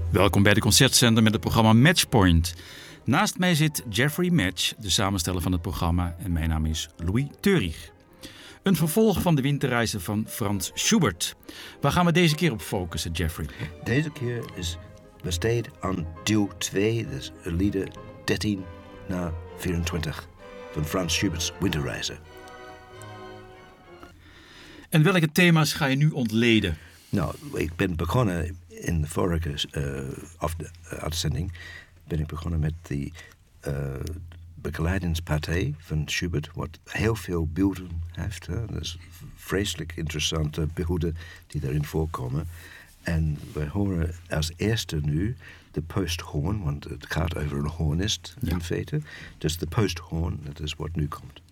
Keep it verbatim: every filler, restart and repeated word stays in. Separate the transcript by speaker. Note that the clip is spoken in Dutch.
Speaker 1: Welkom bij de Concertzender met het programma Matchpoint. Naast mij zit Jeffrey Match, de samensteller van het programma, en mijn naam is Louis Theurich. Een vervolg van de winterreizen van Franz Schubert. Waar gaan we deze keer op focussen, Jeffrey?
Speaker 2: Deze keer is besteed aan deel twee, dus lieden dertien naar vierentwintig van Franz Schubert's Winterreizen.
Speaker 1: En welke thema's ga je nu ontleden?
Speaker 2: Nou, ik ben begonnen in de vorige uh, af de, uh, uitzending ben ik begonnen met de uh, begeleidingspartij van Schubert, wat heel veel beelden heeft. Hè? Dat is vreselijk interessante beelden die daarin voorkomen. En we horen als eerste nu de posthoorn, want het gaat over een hornist in feite. Dus de posthoorn, dat is wat nu komt.